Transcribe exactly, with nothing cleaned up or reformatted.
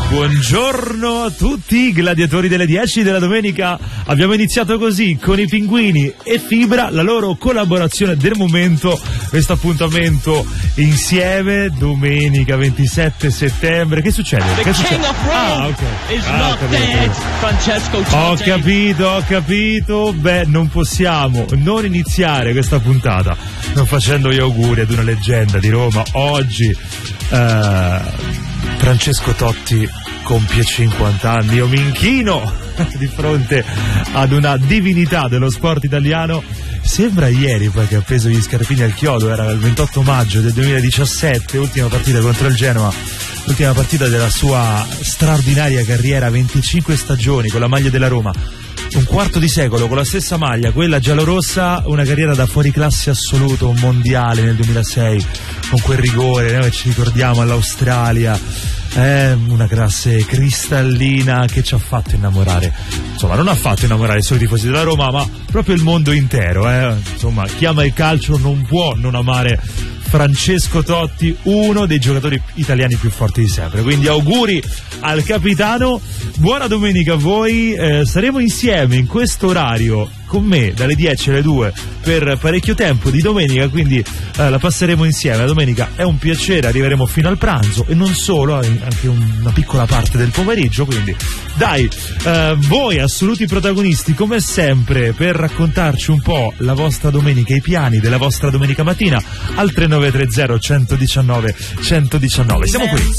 Buongiorno a tutti, gladiatori delle dieci della domenica. Abbiamo iniziato così con i Pinguini e Fibra, la loro collaborazione del momento, questo appuntamento insieme domenica ventisette settembre. Che succede? The che King succede? of Rome ah, okay. is ah, not dead, Francesco Ho Totti. capito, ho capito. Beh, non possiamo non iniziare questa puntata non facendo gli auguri ad una leggenda di Roma. Oggi eh, Francesco Totti compie cinquanta anni. Io mi inchino di fronte ad una divinità dello sport italiano. Sembra ieri poi che ha preso gli scarpini al chiodo, era il ventotto maggio del duemiladiciassette, ultima partita contro il Genoa, l'ultima partita della sua straordinaria carriera, venticinque stagioni con la maglia della Roma, un quarto di secolo con la stessa maglia, quella giallorossa, una carriera da fuoriclasse assoluto, un mondiale nel duemilasei con quel rigore, noi ci ricordiamo all'Australia. È una classe cristallina che ci ha fatto innamorare, insomma non ha fatto innamorare solo i tifosi della Roma ma proprio il mondo intero, eh? Insomma chi ama il calcio non può non amare Francesco Totti, uno dei giocatori italiani più forti di sempre. Quindi auguri al capitano, buona domenica a voi, eh, saremo insieme in questo orario con me dalle dieci alle due per parecchio tempo di domenica, quindi eh, la passeremo insieme. La domenica è un piacere, arriveremo fino al pranzo e non solo, anche una piccola parte del pomeriggio, quindi dai, eh, voi assoluti protagonisti come sempre per raccontarci un po' la vostra domenica, i piani della vostra domenica mattina al tre nove tre zero uno uno uno uno uno. Siamo qui.